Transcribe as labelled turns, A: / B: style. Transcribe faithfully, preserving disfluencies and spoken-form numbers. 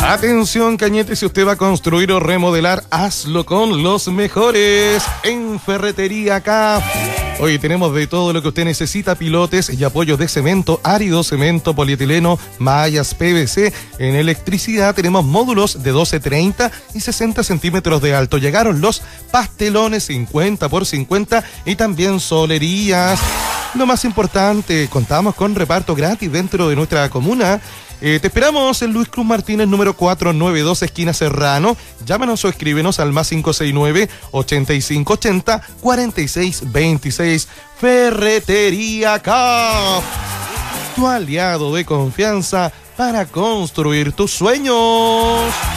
A: Atención, Cañete, si usted va a construir o remodelar, hazlo con los mejores en Ferretería C A F. Hoy tenemos de todo lo que usted necesita: pilotes y apoyos de cemento, árido, cemento, polietileno, mallas, P V C. En electricidad tenemos módulos de doce, treinta y sesenta centímetros de alto. Llegaron los pastelones cincuenta por cincuenta y también solerías. Lo más importante, contamos con reparto gratis dentro de nuestra comuna. Eh, te esperamos en Luis Cruz Martínez, número cuatrocientos noventa y dos, esquina Serrano. Llámanos o escríbenos al más cinco seis nueve, ochenta y cinco ochenta, cuarenta y seis veintiséis. Ferretería C A F, tu aliado de confianza para construir tus sueños.